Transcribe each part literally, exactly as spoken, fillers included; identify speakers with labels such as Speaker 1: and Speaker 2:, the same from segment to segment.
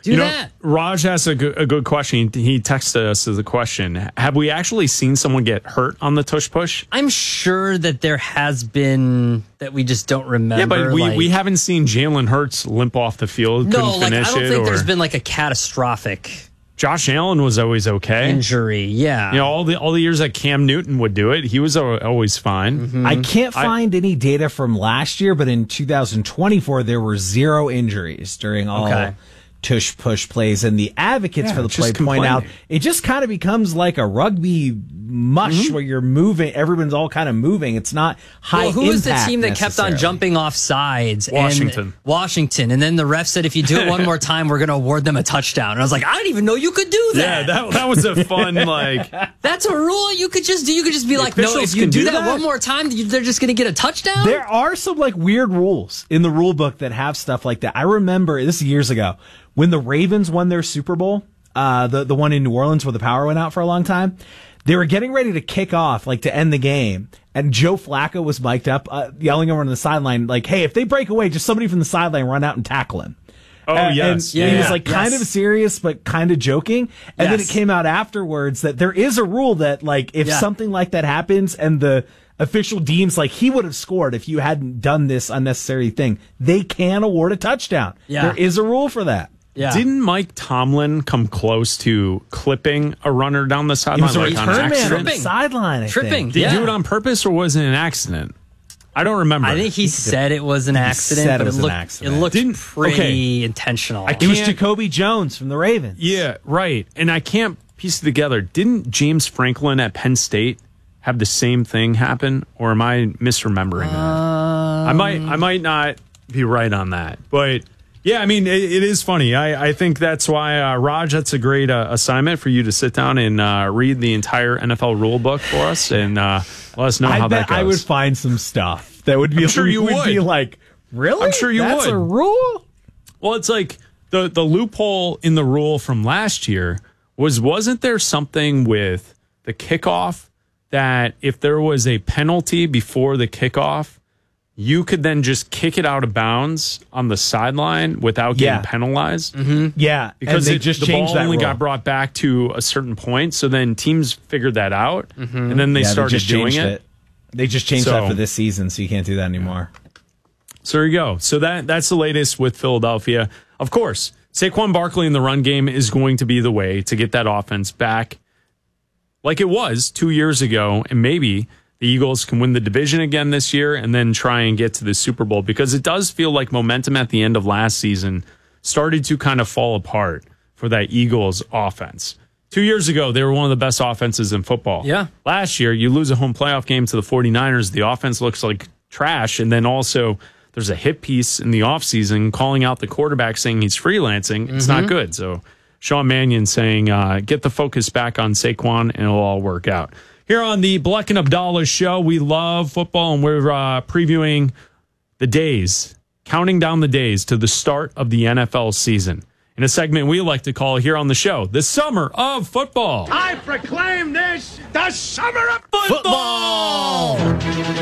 Speaker 1: Do
Speaker 2: you
Speaker 1: that.
Speaker 2: Know, Raj asked a good, a good question. He texted us as a question. Have we actually seen someone get hurt on the tush push?
Speaker 1: I'm sure that there has been that we just don't remember.
Speaker 2: Yeah, but we,
Speaker 1: like,
Speaker 2: we haven't seen Jalen Hurts limp off the field.
Speaker 1: No,
Speaker 2: couldn't
Speaker 1: like
Speaker 2: finish
Speaker 1: I don't
Speaker 2: it,
Speaker 1: think
Speaker 2: or
Speaker 1: there's been like a catastrophic
Speaker 2: Josh Allen was always okay.
Speaker 1: Injury, yeah.
Speaker 2: You know, all the all the years that Cam Newton would do it, he was always fine.
Speaker 3: Mm-hmm. I can't find I, any data from last year, but in two thousand twenty-four, there were zero injuries during all
Speaker 1: okay.
Speaker 3: tush push plays. And the advocates
Speaker 2: yeah,
Speaker 3: for the play point out, it just kind of becomes like a rugby mush mm-hmm. where you're moving, everyone's all kind of moving. It's not high
Speaker 1: well, who
Speaker 3: impact
Speaker 1: was the team that kept on jumping off sides?
Speaker 2: Washington.
Speaker 1: And Washington. And then the ref said, if you do it one more time, we're going to award them a touchdown. And I was like, I didn't even know you could do that.
Speaker 2: Yeah, that, that was a fun, like...
Speaker 1: That's a rule you could just do. You could just be like, no, if you do, do that, that one more time, they're just going to get a touchdown?
Speaker 3: There are some, like, weird rules in the rule book that have stuff like that. I remember, this is years ago, when the Ravens won their Super Bowl, uh, the, the one in New Orleans where the power went out for a long time, they were getting ready to kick off, like to end the game, and Joe Flacco was mic'd up, uh, yelling over on the sideline, like, hey, if they break away, just somebody from the sideline run out and tackle him.
Speaker 2: Oh,
Speaker 3: uh,
Speaker 2: yes.
Speaker 3: And
Speaker 2: yeah,
Speaker 3: he was
Speaker 2: yeah.
Speaker 3: like kind
Speaker 1: yes.
Speaker 3: of serious, but kind of joking. And
Speaker 1: yes.
Speaker 3: then it came out afterwards that there is a rule that, like, if
Speaker 1: yeah.
Speaker 3: something like that happens and the official deems like he would have scored if you hadn't done this unnecessary thing, they can award a touchdown.
Speaker 1: Yeah.
Speaker 3: There is a rule for that.
Speaker 1: Yeah.
Speaker 2: Didn't Mike Tomlin come close to clipping a runner down the sideline?
Speaker 3: He was a
Speaker 2: like on
Speaker 3: return man
Speaker 2: accident?
Speaker 3: on the sideline, I
Speaker 1: Tripping.
Speaker 3: think.
Speaker 2: Did
Speaker 1: yeah.
Speaker 2: he do it on purpose or was it an accident? I don't remember.
Speaker 1: I think he said it was an accident,
Speaker 3: said it
Speaker 1: but
Speaker 3: was
Speaker 1: it
Speaker 3: an
Speaker 1: looked,
Speaker 3: accident.
Speaker 1: it looked
Speaker 2: Didn't-
Speaker 1: pretty
Speaker 2: okay.
Speaker 1: intentional.
Speaker 2: I
Speaker 3: It was
Speaker 2: can't-
Speaker 3: Jacoby Jones from the Ravens.
Speaker 2: Yeah, right. And I can't piece it together. Didn't James Franklin at Penn State have the same thing happen, or am I misremembering that?
Speaker 1: Um,
Speaker 2: I might, I might not be right on that, but yeah, I mean, it, it is funny. I, I think that's why, uh, Raj, that's a great uh, assignment for you to sit down and uh, read the entire N F L rule book for us and uh, let us know
Speaker 3: I
Speaker 2: how
Speaker 3: bet
Speaker 2: that goes.
Speaker 3: I would find some stuff that would be.
Speaker 2: I'm sure you
Speaker 3: would
Speaker 2: would.
Speaker 3: be like, really?
Speaker 2: I'm sure you
Speaker 3: That's
Speaker 2: would.
Speaker 3: a rule.
Speaker 2: Well, it's like the the loophole in the rule from last year was wasn't there something with the kickoff that if there was a penalty before the kickoff, you could then just kick it out of bounds on the sideline without getting
Speaker 3: Yeah.
Speaker 2: penalized?
Speaker 3: Mm-hmm. Yeah,
Speaker 2: Because
Speaker 3: and they
Speaker 2: it,
Speaker 3: just
Speaker 2: the
Speaker 3: changed
Speaker 2: ball
Speaker 3: that
Speaker 2: only
Speaker 3: rule.
Speaker 2: got brought back to a certain point. So then teams figured that out,
Speaker 1: Mm-hmm.
Speaker 2: and then they
Speaker 3: Yeah,
Speaker 2: started
Speaker 3: just
Speaker 2: doing
Speaker 3: changed
Speaker 2: it.
Speaker 3: it. They just changed
Speaker 2: So-
Speaker 3: that for this season, so you can't do that anymore.
Speaker 2: So there you go. So that that's the latest with Philadelphia. Of course, Saquon Barkley in the run game is going to be the way to get that offense back like it was two years ago, and maybe the Eagles can win the division again this year and then try and get to the Super Bowl, because it does feel like momentum at the end of last season started to kind of fall apart for that Eagles offense. Two years ago, they were one of the best offenses in football.
Speaker 1: Yeah.
Speaker 2: Last year, you lose a home playoff game to the 49ers. The offense looks like trash. And then also, there's a hit piece in the offseason calling out the quarterback saying he's freelancing. It's
Speaker 1: Mm-hmm.
Speaker 2: not good. So Sean Mannion saying, uh, get the focus back on Saquon and it'll all work out. Here on the Bleck and Abdallah show, we love football and we're uh, previewing the days, counting down the days to the start of the N F L season. In a segment we like to call here on the show, the Summer of Football.
Speaker 4: I proclaim this the Summer of
Speaker 2: Football!
Speaker 4: What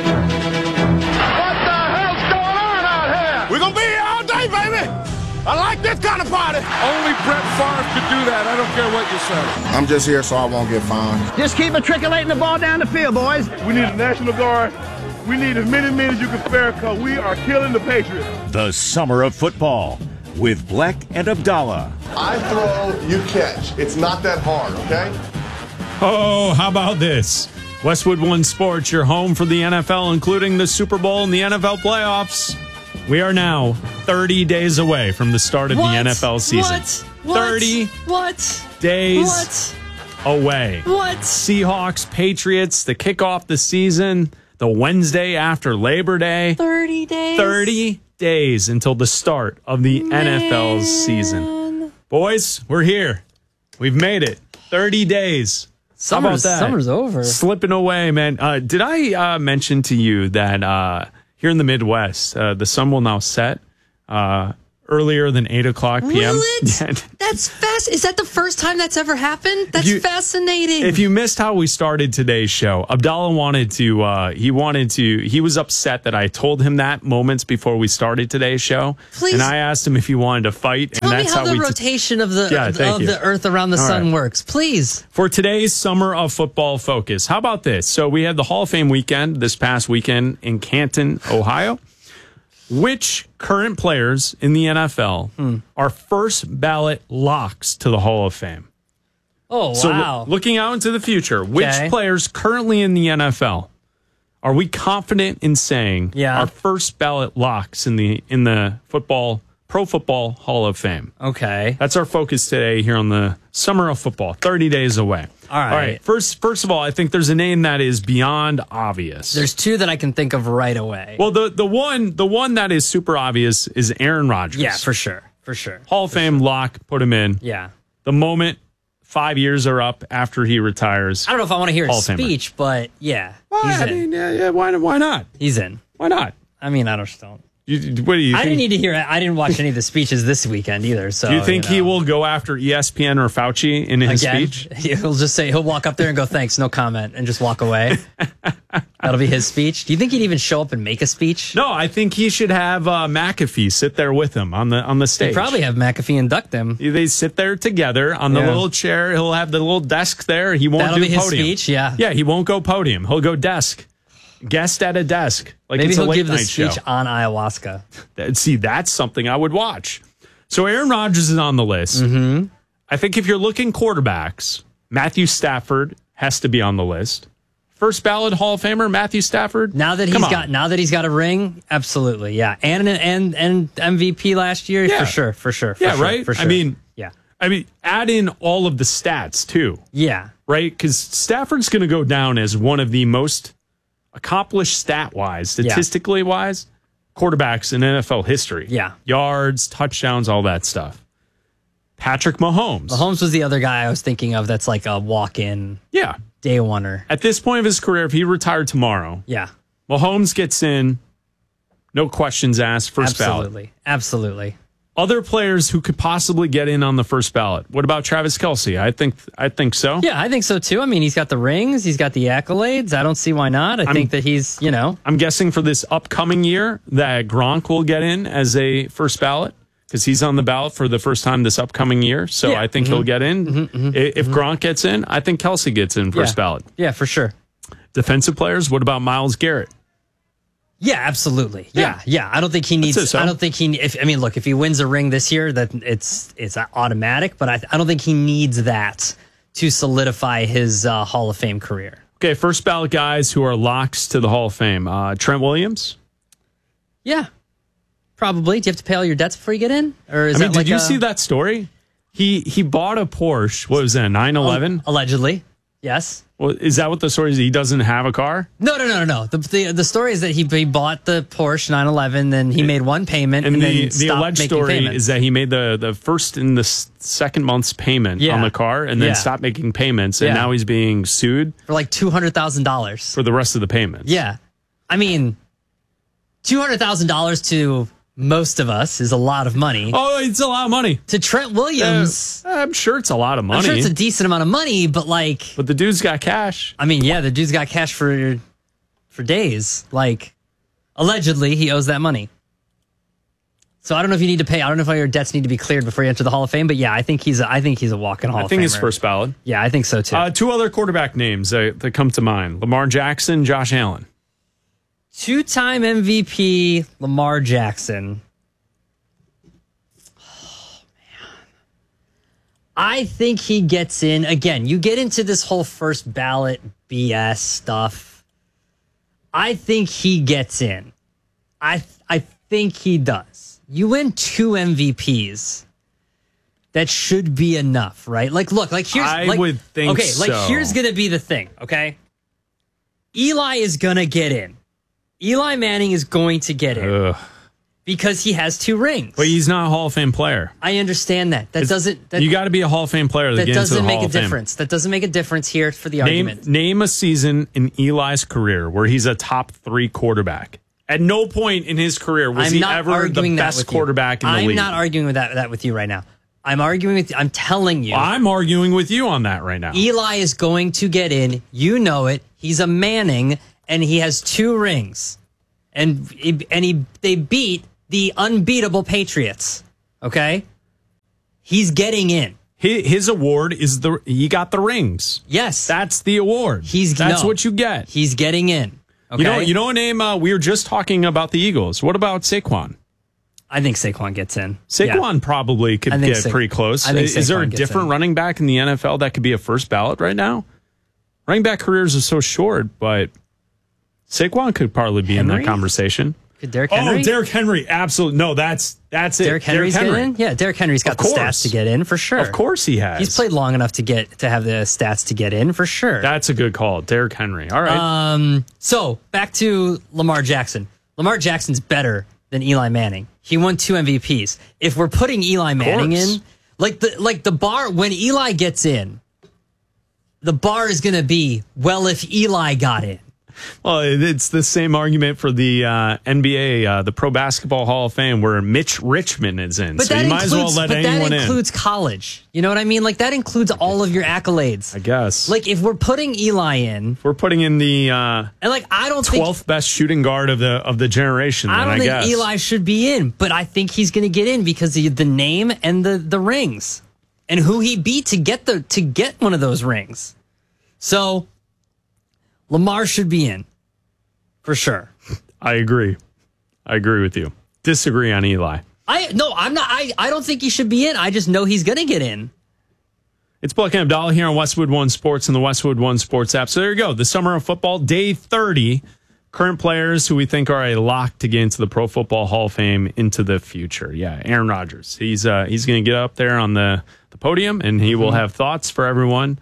Speaker 4: the hell's going on out here? We're going to be here all day, baby. I like this kind of party. Only Brett Favre could do that. I don't care what you say.
Speaker 5: I'm just here so I won't get fined.
Speaker 6: Just keep matriculating the ball down the field, boys.
Speaker 4: We need a National Guard. We need as many men as you can spare because we are killing the Patriots.
Speaker 7: The Summer of Football with Bleck and Abdallah.
Speaker 5: I throw, you catch. It's not that hard, okay?
Speaker 2: Oh, how about this? Westwood One Sports, your home for the N F L, including the Super Bowl and the N F L playoffs. We are now thirty days away from the start of
Speaker 1: What?
Speaker 2: the N F L season.
Speaker 1: What? What?
Speaker 2: thirty
Speaker 1: What?
Speaker 2: days
Speaker 1: What?
Speaker 2: away.
Speaker 1: What?
Speaker 2: Seahawks, Patriots, to kick off the season, the Wednesday after Labor Day.
Speaker 1: thirty days.
Speaker 2: thirty days until the start of the
Speaker 1: Man.
Speaker 2: N F L season. Boys, we're here. We've made it. thirty days. How about
Speaker 1: Summer's,
Speaker 2: that?
Speaker 1: summer's over.
Speaker 2: Slipping away, man. Uh, did I uh, mention to you that uh, here in the Midwest, uh, the sun will now set uh, earlier than eight o'clock p m?
Speaker 1: Will it?
Speaker 2: Yeah.
Speaker 1: That That's fast. Is that the first time that's ever happened? That's
Speaker 2: You-
Speaker 1: fascinating.
Speaker 2: If you missed how we started today's show, Abdallah wanted to, uh, he wanted to, he was upset that I told him that moments before we started today's show.
Speaker 1: Please.
Speaker 2: And I asked him if he wanted to fight.
Speaker 1: Tell
Speaker 2: and
Speaker 1: me
Speaker 2: that's
Speaker 1: how,
Speaker 2: how
Speaker 1: the
Speaker 2: we, t-
Speaker 1: rotation of the
Speaker 2: Yeah,
Speaker 1: of,
Speaker 2: thank
Speaker 1: of
Speaker 2: you.
Speaker 1: the Earth around the
Speaker 2: All
Speaker 1: sun
Speaker 2: right.
Speaker 1: works. Please.
Speaker 2: For today's Summer of Football focus, how about this? So we had the Hall of Fame weekend this past weekend in Canton, Ohio. Which current players in the N F L
Speaker 1: Hmm.
Speaker 2: are first ballot locks to the Hall of Fame?
Speaker 1: Oh,
Speaker 2: So
Speaker 1: wow.
Speaker 2: lo- looking out into the future, which
Speaker 1: Okay.
Speaker 2: players currently in the N F L are we confident in saying
Speaker 1: Yeah.
Speaker 2: are first ballot locks in the in the football Pro Football Hall of Fame?
Speaker 1: Okay.
Speaker 2: That's our focus today here on the Summer of Football, thirty days away.
Speaker 1: All right.
Speaker 2: All right. First, first of all, I think there's a name that is beyond obvious.
Speaker 1: There's two that I can think of right away.
Speaker 2: well, the the one the one that is super obvious is Aaron Rodgers.
Speaker 1: yeah, for sure. For sure.
Speaker 2: Hall of Fame lock. Put him in.
Speaker 1: Yeah.
Speaker 2: The moment five years are up after he retires.
Speaker 1: I don't know if I want to hear
Speaker 2: Hall
Speaker 1: his
Speaker 2: of Famer.
Speaker 1: speech, but yeah,
Speaker 2: Well,
Speaker 1: he's
Speaker 2: I
Speaker 1: in.
Speaker 2: mean, yeah, yeah, why why not?
Speaker 1: He's in.
Speaker 2: Why not?
Speaker 1: I mean, I don't just don't.
Speaker 2: You, what do you
Speaker 1: I
Speaker 2: think?
Speaker 1: didn't need to hear it. I didn't watch any of the speeches this weekend either. So
Speaker 2: do you think
Speaker 1: know.
Speaker 2: he will go after E S P N or Fauci in his
Speaker 1: Again,
Speaker 2: speech?
Speaker 1: he'll just say he'll walk up there and go thanks, no comment, and just walk away. That'll be his speech. Do you think he'd even show up and make a speech?
Speaker 2: No, I think he should have uh, McAfee sit there with him on the on the stage.
Speaker 1: He'd probably have McAfee induct him.
Speaker 2: They sit there together on the
Speaker 1: Yeah.
Speaker 2: little chair. He'll have the little desk there. He won't
Speaker 1: That'll
Speaker 2: do
Speaker 1: be his
Speaker 2: podium.
Speaker 1: speech, yeah.
Speaker 2: Yeah, he won't go podium. He'll go desk. Guest at a desk. Like
Speaker 1: Maybe
Speaker 2: it's a
Speaker 1: he'll
Speaker 2: late
Speaker 1: give the
Speaker 2: night
Speaker 1: speech
Speaker 2: show.
Speaker 1: on ayahuasca.
Speaker 2: That- See, that's something I would watch. So Aaron Rodgers is on the list. Mm-hmm. I think if you're looking quarterbacks, Matthew Stafford has to be on the list. First ballot Hall of Famer, Matthew Stafford.
Speaker 1: Now that he's
Speaker 2: Come on.
Speaker 1: got now that he's got a ring, absolutely, yeah, and and and M V P last year,
Speaker 2: Yeah.
Speaker 1: for sure, for sure, for
Speaker 2: Yeah,
Speaker 1: sure,
Speaker 2: right?
Speaker 1: For sure.
Speaker 2: I mean-
Speaker 1: yeah,
Speaker 2: I mean, add in all of the stats too,
Speaker 1: yeah,
Speaker 2: right? Because Stafford's going to go down as one of the most accomplished stat wise, statistically wise, quarterbacks in N F L history.
Speaker 1: Yeah.
Speaker 2: Yards, touchdowns, all that stuff. Patrick Mahomes.
Speaker 1: Mahomes was the other guy I was thinking of. That's like a walk-in
Speaker 2: Yeah.
Speaker 1: day oneer.
Speaker 2: At this point of his career, if he retired tomorrow,
Speaker 1: Yeah,
Speaker 2: Mahomes gets in, no questions asked, first ballot.
Speaker 1: absolutely, absolutely.
Speaker 2: Other players who could possibly get in on the first ballot. What about Travis Kelce? I think I think so.
Speaker 1: Yeah, I think so too. I mean, he's got the rings, he's got the accolades. I don't see why not. I think that he's, you know,
Speaker 2: I'm guessing for this upcoming year that Gronk will get in as a first ballot because he's on the ballot for the first time this upcoming year. So
Speaker 1: Yeah.
Speaker 2: I think he'll get in. I- if Gronk gets in, I think Kelce gets in first
Speaker 1: yeah.
Speaker 2: ballot.
Speaker 1: Yeah, for sure.
Speaker 2: Defensive players, what about Myles Garrett?
Speaker 1: Yeah, absolutely. Yeah,
Speaker 2: Yeah.
Speaker 1: yeah. I don't think he needs.
Speaker 2: it, so.
Speaker 1: I don't think he. If I mean, look, if he wins a ring this year, that it's it's automatic. But I, I don't think he needs that to solidify his uh, Hall of Fame career.
Speaker 2: Okay, first ballot guys who are locks to the Hall of Fame. Uh, Trent Williams.
Speaker 1: Yeah, probably. Do you have to pay all your debts before you get in, or is
Speaker 2: I mean,
Speaker 1: that
Speaker 2: did
Speaker 1: like
Speaker 2: you
Speaker 1: a-
Speaker 2: see that story? He he bought a Porsche. What was that? nine eleven?
Speaker 1: Allegedly, yes.
Speaker 2: Well, is that what the story is? He doesn't have a car?
Speaker 1: No, no, no, no, no. The, the the story is that he, he bought the Porsche nine eleven, then he made one payment, and,
Speaker 2: And
Speaker 1: then
Speaker 2: the, the
Speaker 1: stopped
Speaker 2: alleged
Speaker 1: making
Speaker 2: story
Speaker 1: payments.
Speaker 2: is that he made the, the first and the s- second month's payment
Speaker 1: Yeah.
Speaker 2: on the car and then
Speaker 1: Yeah.
Speaker 2: stopped making payments. And
Speaker 1: Yeah.
Speaker 2: now he's being sued
Speaker 1: for like two hundred thousand dollars.
Speaker 2: for the rest of the payments.
Speaker 1: Yeah, I mean, two hundred thousand dollars to most of us is a lot of money.
Speaker 2: Oh, it's a lot of money.
Speaker 1: To Trent Williams,
Speaker 2: Uh, I'm sure it's a lot of money.
Speaker 1: I'm sure it's a decent amount of money, but like,
Speaker 2: but the dude's got cash.
Speaker 1: I mean, yeah, the dude's got cash for for days. Like, allegedly, he owes that money. So I don't know if you need to pay. I don't know if all your debts need to be cleared before you enter the Hall of Fame. But yeah, I think he's a, I think he's a walk-in Hall
Speaker 2: I
Speaker 1: of
Speaker 2: think
Speaker 1: Famer.
Speaker 2: his first ballot.
Speaker 1: Yeah, I think so too.
Speaker 2: Uh, two other quarterback names that, that come to mind. Lamar Jackson, Josh Allen.
Speaker 1: Two-time M V P Lamar Jackson. Oh, man. I think he gets in. Again, you get into this whole first ballot B S stuff. I think he gets in. I I think he does. You win two M V Ps. That should be enough, right? Like, look, like here's
Speaker 2: I
Speaker 1: like,
Speaker 2: would think
Speaker 1: okay, like
Speaker 2: so.
Speaker 1: here's gonna be the thing, okay? Eli is gonna get in. Eli Manning is going to get in
Speaker 2: Ugh.
Speaker 1: because he has two rings.
Speaker 2: But he's not a Hall of Fame player.
Speaker 1: I understand that. That doesn't. That,
Speaker 2: you got to be a Hall of Fame player to
Speaker 1: that
Speaker 2: get into the
Speaker 1: doesn't
Speaker 2: Hall
Speaker 1: make a
Speaker 2: of Fame.
Speaker 1: difference. That doesn't make a difference here for the
Speaker 2: Name,
Speaker 1: argument.
Speaker 2: name a season in Eli's career where he's a top three quarterback. At no point in his career was
Speaker 1: I'm
Speaker 2: he
Speaker 1: not
Speaker 2: ever the
Speaker 1: arguing that
Speaker 2: best
Speaker 1: with you.
Speaker 2: quarterback in the
Speaker 1: I'm
Speaker 2: league.
Speaker 1: not arguing with that that with you right now. I'm arguing with you. I'm telling you.
Speaker 2: I'm arguing with you on that right now.
Speaker 1: Eli is going to get in. You know it. He's a Manning, and he has two rings. And and he they beat the unbeatable Patriots. Okay? He's getting in.
Speaker 2: His, his award is the he got the rings.
Speaker 1: Yes.
Speaker 2: That's the award.
Speaker 1: He's
Speaker 2: That's
Speaker 1: no,
Speaker 2: what you get.
Speaker 1: He's getting in. Okay?
Speaker 2: You know, you know a name, uh, we were just talking about the Eagles. What about Saquon?
Speaker 1: I think Saquon gets in.
Speaker 2: Saquon
Speaker 1: yeah.
Speaker 2: probably could
Speaker 1: I think
Speaker 2: get
Speaker 1: Sa-
Speaker 2: pretty close.
Speaker 1: I think
Speaker 2: Is there a
Speaker 1: Saquon gets
Speaker 2: different
Speaker 1: in.
Speaker 2: running back in the N F L that could be a first ballot right now? Running back careers are so short, but Saquon could probably be
Speaker 1: Henry?
Speaker 2: in that conversation.
Speaker 1: Could Derrick Henry?
Speaker 2: Oh, Derrick Henry. Absolutely. No, that's that's it.
Speaker 1: Derrick Henry's
Speaker 2: Derrick Henry.
Speaker 1: getting in? Yeah, Derrick Henry's got
Speaker 2: Of
Speaker 1: the
Speaker 2: course.
Speaker 1: stats to get in for sure.
Speaker 2: Of course he has.
Speaker 1: He's played long enough to get to have the stats to get in for sure.
Speaker 2: That's a good call. Derrick Henry. All right.
Speaker 1: Um, so back to Lamar Jackson. Lamar Jackson's better than Eli Manning. He won two M V Ps. If we're putting Eli Manning
Speaker 2: course.
Speaker 1: in, like the like the bar when Eli gets in, the bar is going to be, well, if Eli got in.
Speaker 2: Well, it's the same argument for the uh, N B A, uh, the Pro Basketball Hall of Fame, where Mitch Richmond is in.
Speaker 1: But
Speaker 2: so
Speaker 1: that
Speaker 2: you might
Speaker 1: includes,
Speaker 2: as well let
Speaker 1: but
Speaker 2: anyone
Speaker 1: that includes
Speaker 2: in.
Speaker 1: college. You know what I mean? Like that includes all of your accolades.
Speaker 2: I guess.
Speaker 1: Like if we're putting Eli in,
Speaker 2: We're putting in the uh,
Speaker 1: and like I don't think
Speaker 2: twelfth best shooting guard of the of the generation.
Speaker 1: I
Speaker 2: then,
Speaker 1: don't
Speaker 2: I
Speaker 1: think
Speaker 2: guess.
Speaker 1: Eli should be in, but I think he's going to get in because of the name and the the rings and who he beat to get the to get one of those rings. So Lamar should be in for sure.
Speaker 2: I agree. I agree with you. Disagree on Eli.
Speaker 1: I no, I'm not. I I don't think he should be in. I just know he's going to get in.
Speaker 2: It's Black and Abdallah here on Westwood One Sports and the Westwood One Sports app. So there you go. The summer of football, day thirty. Current players who we think are a lock to get into the Pro Football Hall of Fame into the future. Yeah, Aaron Rodgers. He's uh, he's going to get up there on the, the podium, and he will have thoughts for everyone.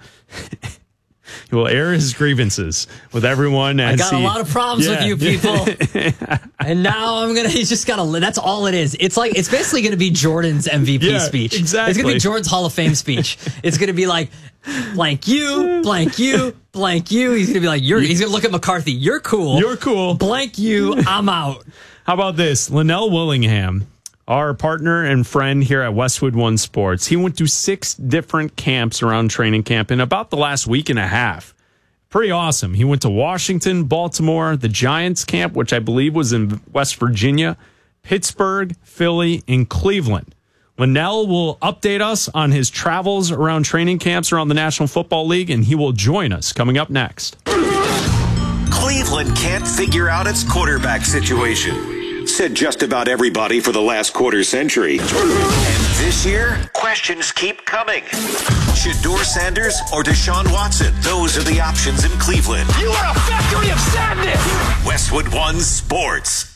Speaker 2: He will air his grievances with everyone.
Speaker 1: I
Speaker 2: As
Speaker 1: got
Speaker 2: he,
Speaker 1: a lot of problems
Speaker 2: yeah.
Speaker 1: with you people. And now I'm going to, he's just got to, that's all it is. It's like, it's basically going to be Jordan's M V P
Speaker 2: Yeah,
Speaker 1: speech.
Speaker 2: exactly.
Speaker 1: It's going to be Jordan's Hall of Fame speech. It's going to be like, blank you, blank you, blank you. He's going to be like, you're, he's going to look at McCarthy. You're cool.
Speaker 2: You're cool.
Speaker 1: Blank you, I'm out.
Speaker 2: How about this? Linnell Willingham, our partner and friend here at Westwood One Sports, he went to six different camps around training camp in about the last week and a half. Pretty awesome. He went to Washington, Baltimore, the Giants camp, which I believe was in West Virginia, Pittsburgh, Philly, and Cleveland. Linnell will update us on his travels around training camps around the National Football League, and he will join us coming up next.
Speaker 8: Cleveland can't figure out its quarterback situation. Said just about everybody for the last quarter century. And this year, questions keep coming. Shedeur Sanders or Deshaun Watson? Those are the options in Cleveland.
Speaker 4: You are a factory of sadness!
Speaker 8: Westwood One Sports.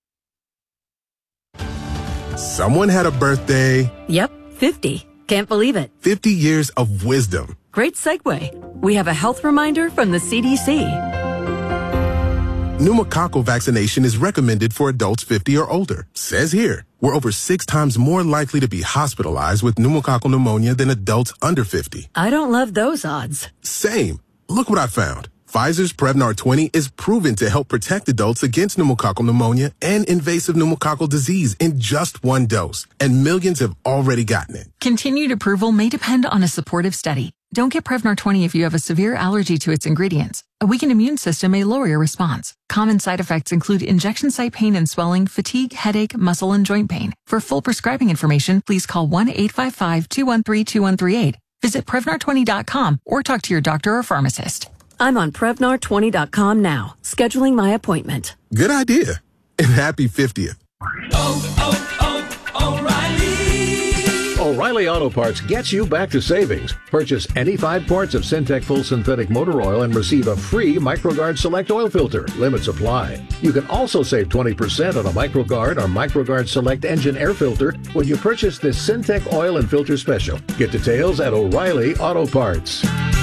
Speaker 9: Someone had a birthday.
Speaker 10: Yep, fifty. Can't believe it.
Speaker 9: fifty years of wisdom.
Speaker 10: Great segue. We have a health reminder from the C D C.
Speaker 9: Pneumococcal vaccination is recommended for adults fifty or older. Says here, we're over six times more likely to be hospitalized with pneumococcal pneumonia than adults under fifty.
Speaker 10: I don't love those odds.
Speaker 9: Same. Look what I found. Pfizer's Prevnar twenty is proven to help protect adults against pneumococcal pneumonia and invasive pneumococcal disease in just one dose. And millions have already gotten it.
Speaker 11: Continued approval may depend on a supportive study. Don't get Prevnar twenty if you have a severe allergy to its ingredients. A weakened immune system may lower your response. Common side effects include injection site pain and swelling, fatigue, headache, muscle, and joint pain. For full prescribing information, please call one eight five five, two one three, two one three eight. Visit Prevnar twenty dot com or talk to your doctor or pharmacist.
Speaker 10: I'm on Prevnar twenty dot com now, scheduling my appointment.
Speaker 9: Good idea. And happy fiftieth.
Speaker 12: Oh, oh, oh, O'Reilly! O'Reilly Auto Parts gets you back to savings. Purchase any five quarts of Syntec Full Synthetic Motor Oil and receive a free MicroGuard Select Oil Filter. Limits apply. You can also save twenty percent on a MicroGuard or MicroGuard Select Engine Air Filter when you purchase this Syntec Oil and Filter Special. Get details at O'Reilly Auto Parts.